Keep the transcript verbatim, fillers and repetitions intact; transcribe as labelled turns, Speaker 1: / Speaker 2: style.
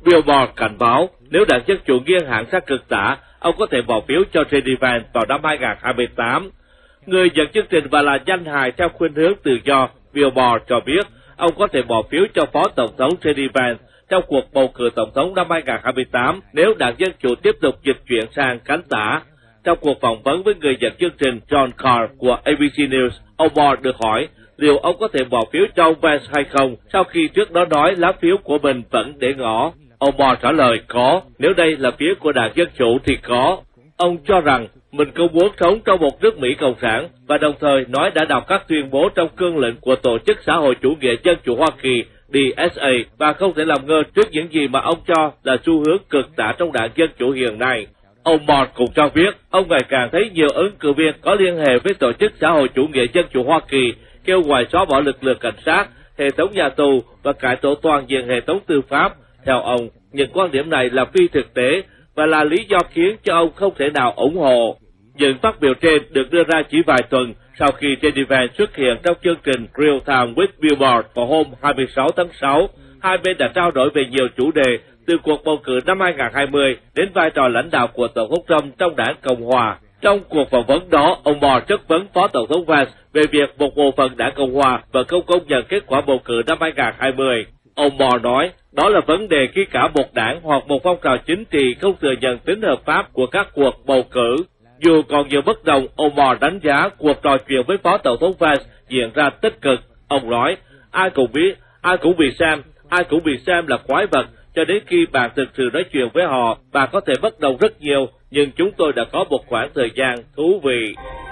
Speaker 1: Billboard cảnh báo nếu đảng Dân Chủ nghiêng hạng sang cực tả, ông có thể bỏ phiếu cho J D Vance vào năm hai không hai tám. Người dẫn chương trình và là danh hài theo khuynh hướng tự do Billboard cho biết ông có thể bỏ phiếu cho Phó Tổng thống J D Vance trong cuộc bầu cử Tổng thống năm hai không hai tám nếu đảng Dân Chủ tiếp tục dịch chuyển sang cánh tả. Trong cuộc phỏng vấn với người dẫn chương trình John Carr của A B C News, ông Moore được hỏi liệu ông có thể bỏ phiếu cho ông Vance hay không sau khi trước đó nói lá phiếu của mình vẫn để ngỏ. Ông Moore trả lời có, nếu đây là phiếu của đảng Dân Chủ thì có. Ông cho rằng mình không muốn sống trong một nước Mỹ Cộng sản và đồng thời nói đã đọc các tuyên bố trong cương lĩnh của Tổ chức Xã hội Chủ nghĩa Dân Chủ Hoa Kỳ D S A và không thể làm ngơ trước những gì mà ông cho là xu hướng cực tả trong đảng Dân Chủ hiện nay. Ông Moore cũng cho biết ông ngày càng thấy nhiều ứng cử viên có liên hệ với Tổ chức Xã hội Chủ nghĩa Dân Chủ Hoa Kỳ kêu gọi xóa bỏ lực lượng cảnh sát, hệ thống nhà tù và cải tổ toàn diện hệ thống tư pháp. Theo ông, những quan điểm này là phi thực tế và là lý do khiến cho ông không thể nào ủng hộ. Những phát biểu trên được đưa ra chỉ vài tuần sau khi J D Vance xuất hiện trong chương trình Real Time with Billboard vào hôm hai mươi sáu tháng sáu. Hai bên đã trao đổi về nhiều chủ đề từ cuộc bầu cử năm hai không hai không đến vai trò lãnh đạo của Tổng thống Trump trong đảng Cộng Hòa. Trong cuộc phỏng vấn đó, ông Moore chất vấn Phó Tổng thống Vance về việc một bộ phận đảng Cộng Hòa và không công nhận kết quả bầu cử năm hai không hai không. Ông Moore nói, đó là vấn đề khi cả một đảng hoặc một phong trào chính trị không thừa nhận tính hợp pháp của các cuộc bầu cử. Dù còn nhiều bất đồng, ông Moore đánh giá cuộc trò chuyện với Phó Tổng thống Vance diễn ra tích cực. Ông nói, ai cũng biết, ai cũng bị xem, ai cũng bị xem là quái vật, cho đến khi bạn thực sự nói chuyện với họ, bạn có thể bất đồng rất nhiều, nhưng chúng tôi đã có một khoảng thời gian thú vị.